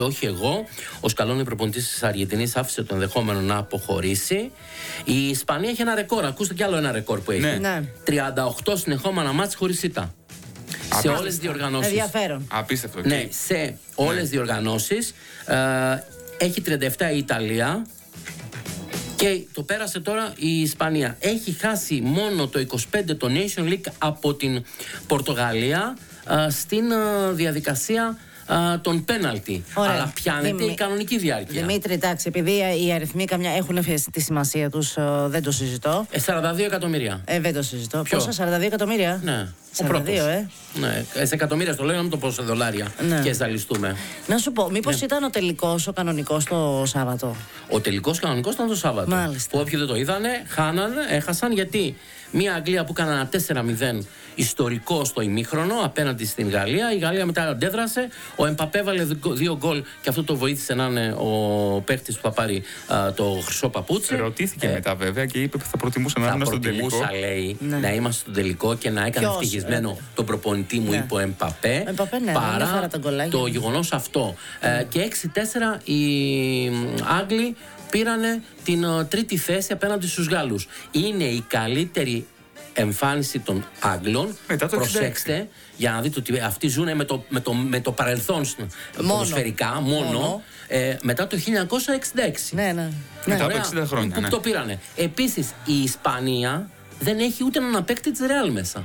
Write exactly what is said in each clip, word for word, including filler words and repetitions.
Όχι εγώ. Ο Σκαλόνι, προπονητής της Αργεντινής, άφησε το ενδεχόμενο να αποχωρήσει. Η Ισπανία έχει ένα ρεκόρ. Ακούστε κι άλλο ένα ρεκόρ που έχει. Ναι. τριάντα οκτώ συνεχόμενα μάτς χωρίς ήττα. Σε όλες τις διοργανώσεις. Ενδιαφέρον. Απίστευτο. Ναι, σε όλες τις ναι. διοργανώσεις. Ε, έχει τριάντα επτά η Ιταλία. Και το πέρασε τώρα η Ισπανία. Έχει χάσει μόνο το είκοσι πέντε το Nation League από την Πορτογαλία ε, στην ε, διαδικασία των πέναλτι. Αλλά πιάνεται Δημη... η κανονική διάρκεια. Δημήτρη, εντάξει, επειδή οι αριθμοί καμιά έχουν τη σημασία τους, δεν το συζητώ. Ε, σαράντα δύο εκατομμύρια. Ε, δεν το συζητώ. Ποιο? Πόσα, σαράντα δύο εκατομμύρια. Ναι. σαράντα δύο, ε. Ναι, σε εκατομμύρια στο λέω, να μην το πω σε δολάρια. Ναι. Και ζαλιστούμε. Να σου πω, μήπως ναι. ήταν ο τελικός, ο κανονικός το Σάββατο? Ο τελικός κανονικός ήταν το Σάββατο. Μάλιστα. Που όποιοι δεν το είδανε, χάναν, έχασαν γιατί μια Αγγλία που έκανε ένα τέσσερα μηδέν ιστορικό στο ημίχρονο απέναντι στην Γαλλία. Η Γαλλία μετά αντέδρασε. Ο Εμπαπέ έβαλε δύο γκολ και αυτό το βοήθησε να είναι ο παίχτης που θα πάρει α, το χρυσό παπούτσι. Ρωτήθηκε ε, μετά βέβαια και είπε ότι θα προτιμούσε να είναι στον τελικό. Θα προτιμούσα, λέει, ναι. να είμαστε στον τελικό και να έκανε ευτυχισμένο ε, τον προπονητή μου, ναι. είπε ο Εμπαπέ. Εμπαπέ ναι, παρά το γεγονός αυτό. Ναι. Ε, και έξι τέσσερα οι Άγγλοι πήρανε την uh, τρίτη θέση απέναντι στους Γάλλους. Είναι η καλύτερη εμφάνιση των Άγγλων. Προσέξτε, για να δείτε ότι αυτοί ζουν με το, με το, με το παρελθόν ποδοσφαιρικά μόνο, μόνο. Ε, μετά το χίλια εννιακόσια εξήντα έξι. Ναι, ναι. Μετά από εξήντα χρόνια. Που ναι. το πήρανε. Επίσης η Ισπανία δεν έχει ούτε έναν παίκτη της Ρεάλ μέσα.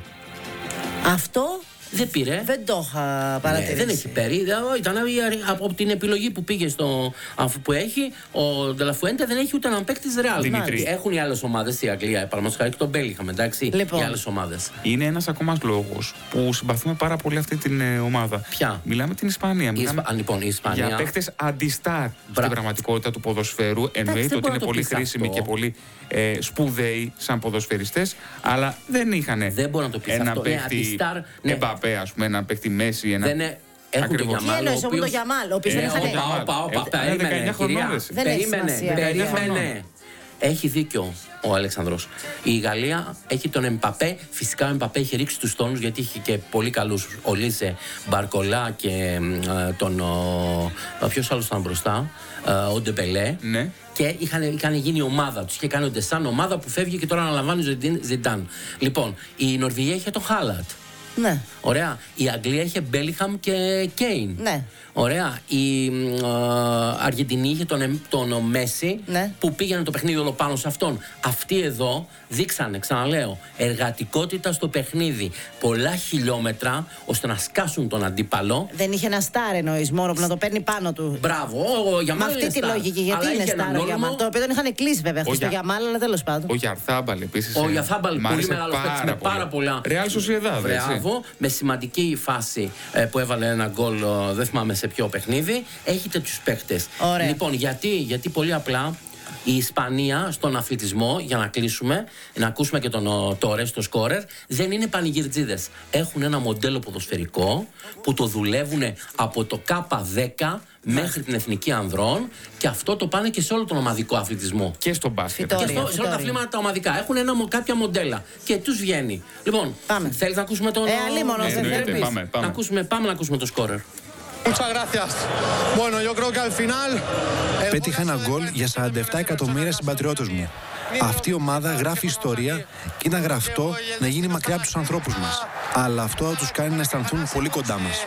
Αυτό δεν πήρε. Δεν το είχα παρατηρήσει. Ναι, δεν έχει πάρει. Ήταν από την επιλογή που πήγε στο. Αφού που έχει, ο Ντελαφουέντε δεν έχει ούτε έναν παίκτη της Ρεάλ. Έχουν οι άλλες ομάδες, η Αγγλία, παραδείγματος χάρη και τον Μπέλιγχαμ, εντάξει. Λοιπόν. Οι άλλες ομάδες. Είναι ένας ακόμα λόγος που συμπαθούμε πάρα πολύ αυτή την ε, ομάδα. Ποια? Μιλάμε την Ισπανία. Μιλάμε Ισπα... λοιπόν, η Ισπανία. Για παίκτες αντιστάρ στην πραγματικότητα του ποδοσφαίρου. Εννοείται ότι είναι πολύ χρήσιμοι και πολύ ε, σπουδαίοι σαν ποδοσφαιριστές, αλλά δεν είχαν έναν παίκτη Εμπαπέ, ας πούμε, έναν παίκτη Μέση. Ένα... Δεν είναι... Έχουν τον Γιαμάλ. Τι εννοείς, τον Γιαμάλ, ο οποίος δεν είχαν... Όπα, όπα, περίμενε, κυρία. Περίμενε, περίμενε. Έχει δίκιο ο Αλέξανδρος. Η Γαλλία έχει τον Εμπαπέ. Φυσικά ο Εμπαπέ έχει ρίξει τους τόνους γιατί είχε και πολύ καλούς. Ο Λίζε, Μπαρκολά και τον... Ποιος άλλος ήταν μπροστά? Ο Ντεμπελέ. Ναι. Και είχαν, είχαν γίνει ομάδα τους. Είχε κάνει ο Ντεσάν ομάδα που φεύγει και τώρα αναλαμβάνει ο Ζιντάν. Λοιπόν, η Νορβηγία είχε τον Χάλατ. Ναι. Ωραία. Η Αγγλία είχε Μπέλιγχαμ και Κέιν. Ναι. Ωραία. Η ε, Αργεντινή είχε τον, τον Μέση, ναι. που πήγαινε το παιχνίδι όλο πάνω σε αυτόν. Αυτοί εδώ δείξανε, ξαναλέω, εργατικότητα στο παιχνίδι. Πολλά χιλιόμετρα ώστε να σκάσουν τον αντίπαλο. Δεν είχε ένα στάρ εννοείς, μόνο που να το παίρνει πάνω του. Μπράβο, ο Γιαμάλ. Με αυτή τη λογική, γιατί είναι στάρ ο Γιαμάλ. Το οποίο τον είχαν κλείσει βέβαια χθες το Γιαμάλ, αλλά τέλος πάντων. Ο Γιαρθάμπαλ επίσης. Ο Γιαρθάμπαλ, πολύ μεγάλο παίκτη με πάρα πολλά. Ρεάλ Σοσιεδάδ. Μπράβο, με σημαντική φάση ε, που έβαλε ένα γκολ, ε, δεν θυμάμαι σε ποιο παιχνίδι. Έχει τέτοιους παίκτες. Λοιπόν, γιατί, γιατί πολύ απλά η Ισπανία στον αθλητισμό, για να κλείσουμε, να ακούσουμε και τον Τόρες, το σκόρερ, δεν είναι πανηγυρτζίδες. Έχουν ένα μοντέλο ποδοσφαιρικό που το δουλεύουν από το Κάπα δέκα μέχρι την Εθνική Ανδρών και αυτό το πάνε και σε όλο τον ομαδικό αθλητισμό. Και στο μπάσκετ. Και στο, σε όλα τα αθλήματα τα ομαδικά. Έχουν ένα, κάποια μοντέλα και τους βγαίνει. Λοιπόν, θέλεις να ακούσουμε τον. Ε, αλίμονος, ε, δεν θέλεις. Πάμε, πάμε. Να ακούσουμε, πάμε να ακούσουμε το σκόρερ. Πέτυχα ένα γκολ για σαράντα επτά εκατομμύρια συμπατριώτες μου. Αυτή η ομάδα γράφει ιστορία και ήταν γραφτό να γίνει μακριά από τους ανθρώπους μας. Αλλά αυτό θα τους κάνει να αισθανθούν πολύ κοντά μας.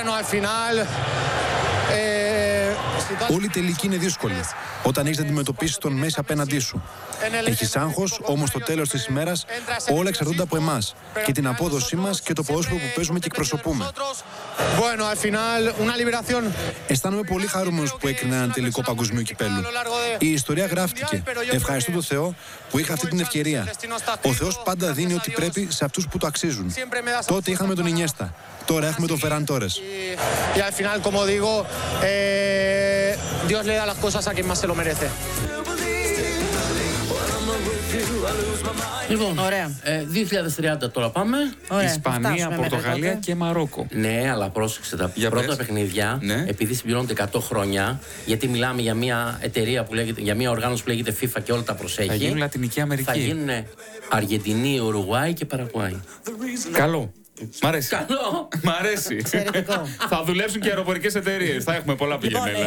Όλη η τελική είναι δύσκολη όταν έχεις να αντιμετωπίσεις τον Μέση απέναντί σου. Έχεις άγχος, όμως στο τέλος της ημέρας όλα εξαρτώνται από εμάς και την απόδοσή μας και το ποδόσφαιρο που παίζουμε και εκπροσωπούμε. Αισθάνομαι πολύ χαρούμενος που έκρινα έναν τελικό παγκοσμίου κυπέλλου. Η ιστορία γράφτηκε. Ευχαριστώ τον Θεό που είχα αυτή την ευκαιρία. Ο Θεός πάντα δίνει ό,τι πρέπει σε αυτούς που το αξίζουν. Τότε είχαμε τον Ινιέστα. Τώρα έχουμε τον Φεράν Τόρες. Dios le da las cosas a quien más se lo merece. Λοιπόν, ε, δύο χιλιάδες τριάντα τώρα πάμε. Ωραία, Ισπανία, Πορτογαλία και Μαρόκο. Ναι, αλλά πρόσεξε τα για πρώτα πες. παιχνίδια, ναι. επειδή συμπληρώνονται εκατό χρόνια, γιατί μιλάμε για μια εταιρεία που λέγεται, για μια οργάνωση που λέγεται FIFA και όλα τα προσέχει. Θα γίνουν Λατινική Αμερική. Θα γίνουν Αργεντινή, Ουρουγουάη και Παραγουάη. Καλό. Μ' αρέσει. Καλό. Μ' αρέσει. Θα δουλέψουν και αεροπορικές εταιρείες. Θα έχουμε πολλά πηγαίνελα.